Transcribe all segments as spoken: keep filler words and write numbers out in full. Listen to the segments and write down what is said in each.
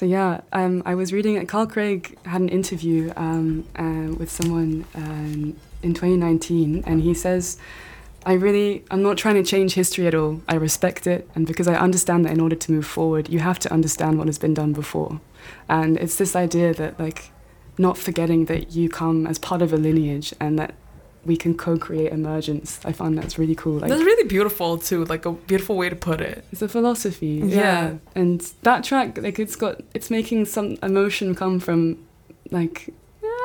So yeah, um, I was reading, Carl Craig had an interview um, uh, with someone um, in twenty nineteen, and he says, I really, I'm not trying to change history at all. I respect it, and because I understand that in order to move forward, you have to understand what has been done before. And it's this idea that, like, not forgetting that you come as part of a lineage and that we can co-create emergence. I find that's really cool. Like, that's really beautiful too, like a beautiful way to put it. It's a philosophy. Yeah. yeah. And that track, like, it's got, it's making some emotion come from, like,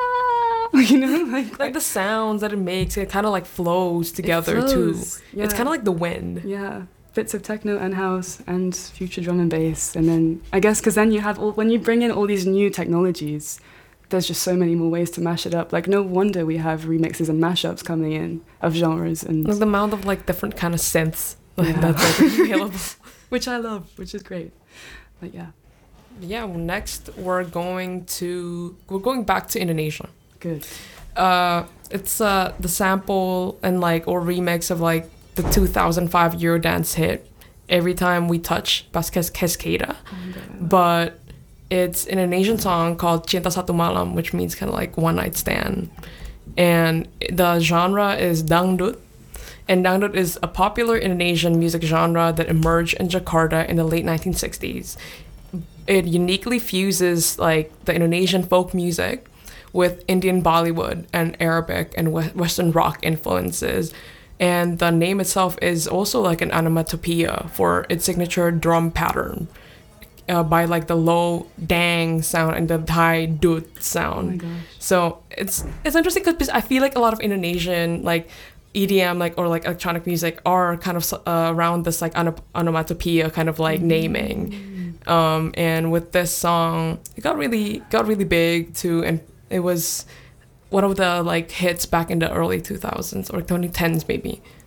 you know, like like the sounds that it makes, it kind of like flows together it too. flows. Yeah. It's kind of like the wind. Yeah, bits of techno and house and future drum and bass, and then I guess because then you have all, when you bring in all these new technologies, there's just so many more ways to mash it up. Like, no wonder we have remixes and mashups coming in of genres and like the amount of like different kind of synths like, yeah. that's like available, which I love, which is great. But yeah, yeah. Well, next we're going to we're going back to Indonesia. Good. Uh, it's uh the sample and like or remix of like the two thousand five Eurodance hit Every Time We Touch by Cascada, but it's an Indonesian song called Cinta Satu Malam, which means kind of like one night stand, and the genre is dangdut. And dangdut is a popular Indonesian music genre that emerged in Jakarta in the late nineteen sixties. It uniquely fuses like the Indonesian folk music with Indian Bollywood and Arabic and Western rock influences. And the name itself is also like an onomatopoeia for its signature drum pattern uh, by like the low dang sound and the high dut sound. Oh my gosh. So it's it's interesting because I feel like a lot of Indonesian like E D M like or like electronic music are kind of uh, around this like onom- onomatopoeia kind of like mm-hmm. naming. Um, and with this song, it got really got really big too, and it was one of the like hits back in the early two thousands or twenty tens maybe.